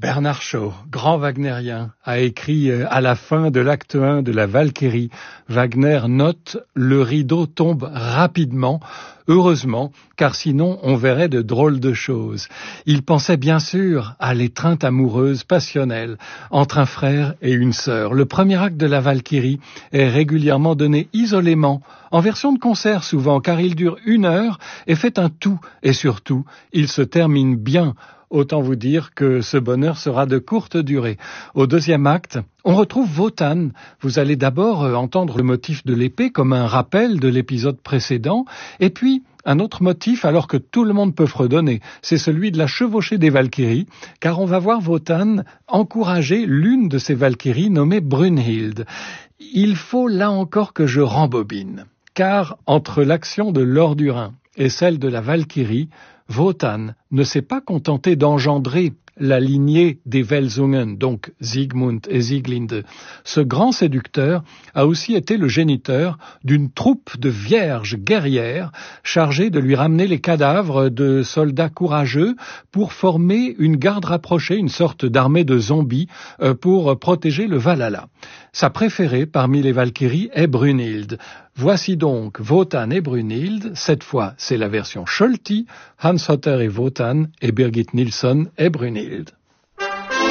Bernard Shaw, grand wagnérien, a écrit à la fin de l'acte 1 de la Valkyrie. Wagner note « Le rideau tombe rapidement ». Heureusement, car sinon on verrait de drôles de choses. Il pensait bien sûr à l'étreinte amoureuse passionnelle entre un frère et une sœur. Le premier acte de la Valkyrie est régulièrement donné isolément, en version de concert souvent, car il dure 1 heure et fait un tout. Et surtout, il se termine bien. Autant vous dire que ce bonheur sera de courte durée. Au deuxième acte, on retrouve Wotan. Vous allez d'abord entendre le motif de l'épée comme un rappel de l'épisode précédent, et puis un autre motif alors que tout le monde peut fredonner, c'est celui de la chevauchée des Valkyries, car on va voir Wotan encourager l'une de ces Valkyries nommée Brunhild. Il faut là encore que je rembobine, car entre l'action de Lordurin et celle de la Valkyrie, Wotan ne s'est pas contenté d'engendrer la lignée des Welsungen, donc Siegmund et Sieglinde. Ce grand séducteur a aussi été le géniteur d'une troupe de vierges guerrières chargées de lui ramener les cadavres de soldats courageux pour former une garde rapprochée, une sorte d'armée de zombies pour protéger le Valhalla. Sa préférée parmi les Valkyries est Brunhild. Voici donc Wotan et Brunhild. Cette fois, c'est la version Scholti, Hans Hotter et Wotan et Birgit Nilsson et Brunhild.